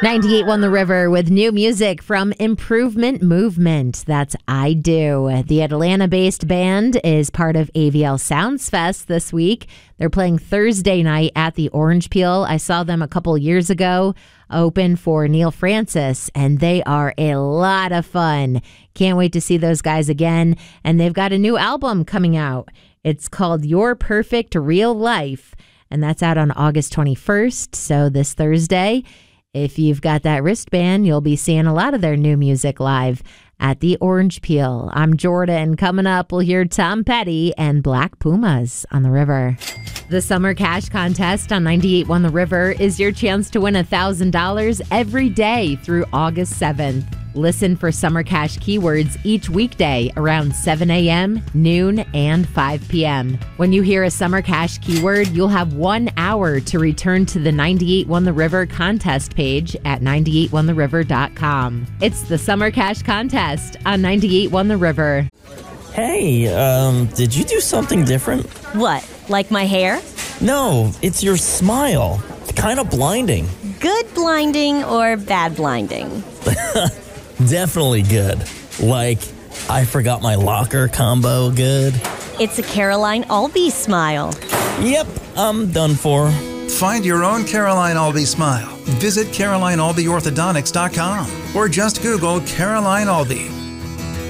98.1 The River with new music from Improvement Movement. That's I Do. The Atlanta-based band is part of AVL Sounds Fest this week. They're playing Thursday night at the Orange Peel. I saw them a couple years ago open for Neil Francis, and they are a lot of fun. Can't wait to see those guys again. And they've got a new album coming out. It's called Your Perfect Real Life, and that's out on August 21st, so this Thursday. If you've got that wristband, you'll be seeing a lot of their new music live at the Orange Peel. I'm Jordan. Coming up, we'll hear Tom Petty and Black Pumas on the River. The Summer Cash Contest on 98.1 The River is your chance to win $1,000 every day through August 7th. Listen for Summer Cash keywords each weekday around 7 a.m., noon, and 5 p.m. When you hear a Summer Cash keyword, you'll have 1 hour to return to the 98.1 The River contest page at 98.1theriver.com. It's the Summer Cash Contest on 98.1 The River. Hey, did you do something different? What, like my hair? No, it's your smile. It's kind of blinding. Good blinding or bad blinding? Definitely good. Like, I forgot my locker combo good. It's a Caroline Albee smile. Yep, I'm done for. Find your own Caroline Albee smile. Visit CarolineAlbeeOrthodontics.com or just Google Caroline Albee.